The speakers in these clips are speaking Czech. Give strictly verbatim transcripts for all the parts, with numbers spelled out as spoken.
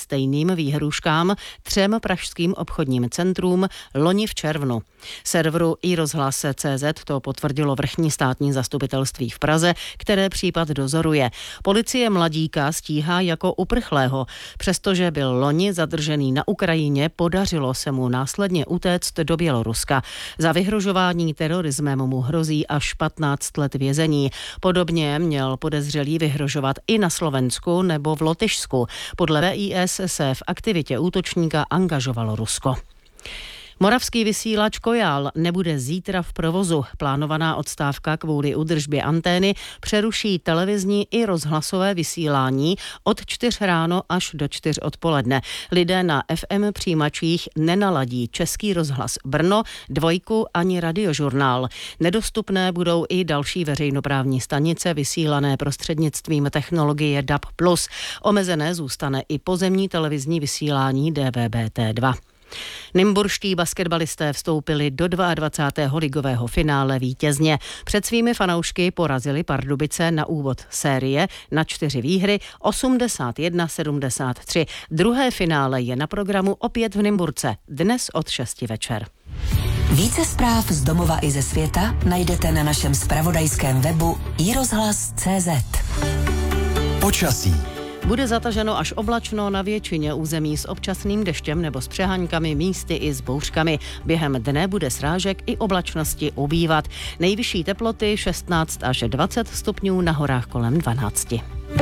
stejným výhrůžkám třem pražským obchodním centrům loni v červnu. Serveru iRozhlas tečka cé zet to potvrdilo vrchní státní zastupitelství v Praze, které případ dozoruje. Policie mladíka stíhá jako uprchlého. Přestože byl loni zadržený na Ukrajině, podařilo se mu následně utéct do Běloruska. Za vyhrožování terorismem mu hrozí až patnáct let vězení. Podobně měl podezřelý vyhrožovat i na Slovensku nebo v Lotyšsku. Podle V I S se v aktivitě útočníka angažovalo Rusko. Moravský vysílač Kojál nebude zítra v provozu. Plánovaná odstávka kvůli údržbě antény přeruší televizní i rozhlasové vysílání od čtyř ráno až do čtyř odpoledne. Lidé na F M přijímačích nenaladí Český rozhlas Brno, Dvojku ani Radiožurnál. Nedostupné budou i další veřejnoprávní stanice vysílané prostřednictvím technologie D A B plus. Omezené zůstane i pozemní televizní vysílání D V B T dva. Nymburští basketbalisté vstoupili do dvacátého druhého ligového finále vítězně. Před svými fanoušky porazili Pardubice na úvod série na čtyři výhry osmdesát jedna sedmdesát tři. Druhé finále je na programu opět v Nymburce dnes od šesti večer. Více zpráv z domova i ze světa najdete na našem zpravodajském webu i rozhlas tečka cé zet. Počasí. Bude zataženo až oblačno na většině území s občasným deštěm nebo s přeháňkami, místy i s bouřkami. Během dne bude srážek i oblačnosti ubývat. Nejvyšší teploty šestnáct až dvacet stupňů, na horách kolem dvanáct.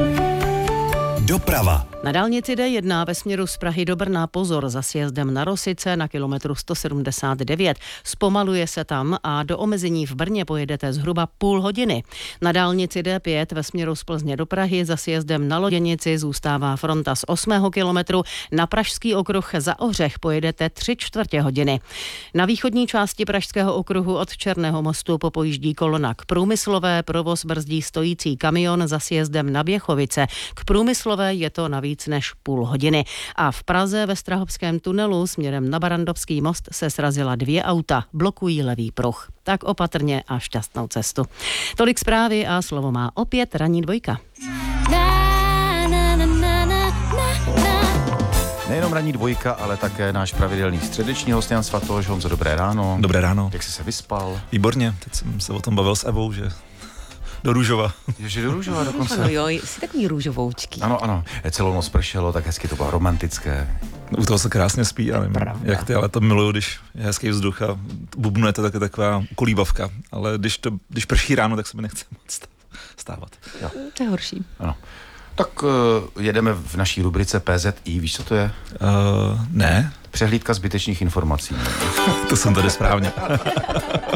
Doprava. Na dálnici D jedna ve směru z Prahy do Brna pozor za sjezdem na Rosice na kilometru sto sedmdesát devět. Zpomaluje se tam a do omezení v Brně pojedete zhruba půl hodiny. Na dálnici D pět ve směru z Plzně do Prahy za sjezdem na Loděnici zůstává fronta z osmého kilometru. Na Pražský okruh za Ohřech pojedete tři čtvrtě hodiny. Na východní části Pražského okruhu od Černého mostu popojíždí kolona k Průmyslové, provoz brzdí stojící kamion za sjezdem na Běchovice. K Průmyslové je to navíc než půl hodiny. A v Praze ve Strahobském tunelu směrem na Barandovský most se srazila dvě auta, blokují levý pruh. Tak opatrně a šťastnou cestu. Tolik zprávy a slovo má opět ranní dvojka. Nejenom ranní dvojka, ale také náš pravidelný středeční host Jan Svatoš. Honzo, dobré ráno. Dobré ráno. Jak jsi se vyspal? Výborně, teď jsem se o tom bavil s Evou, že do Růžova. Ježi, do Růžova dokonce. Ano, jo, jsi takový růžovoučký. Ano, ano. Celou noc pršelo, tak hezky to bylo romantické. U toho se krásně spí, já nevím, Pravda. jak ty, ale to miluju, když je hezký vzduch a bubnuje to taky taková kolíbavka, ale když, to, když prší ráno, tak se mi nechce moc stávat. Jo. To je horší. Ano. Tak uh, jedeme v naší rubrice P Z I, víš, co to je? Uh, ne. Přehlídka zbytečných informací. To jsem tady správně.